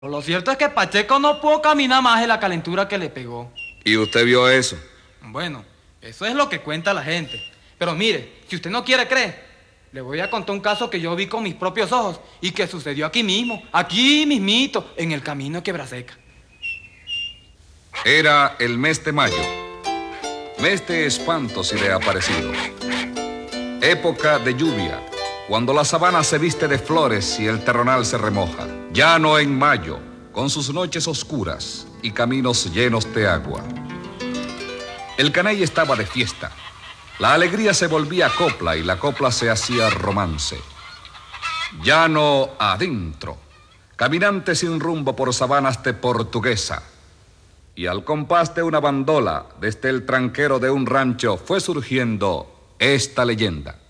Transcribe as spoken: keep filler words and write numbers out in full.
Lo cierto es que Pacheco no pudo caminar más de la calentura que le pegó. ¿Y usted vio eso? Bueno, eso es lo que cuenta la gente. Pero mire, si usted no quiere creer, le voy a contar un caso que yo vi con mis propios ojos y que sucedió aquí mismo, aquí mismito, en el camino de Quebraseca. Era el mes de mayo, mes de espantos y de aparecidos. Época de lluvia, cuando la sabana se viste de flores y el terronal se remoja. Ya no en mayo, con sus noches oscuras y caminos llenos de agua. El caney estaba de fiesta. La alegría se volvía copla y la copla se hacía romance. Llano adentro, caminante sin rumbo por sabanas de Portuguesa. Y al compás de una bandola, desde el tranquero de un rancho, fue surgiendo esta leyenda.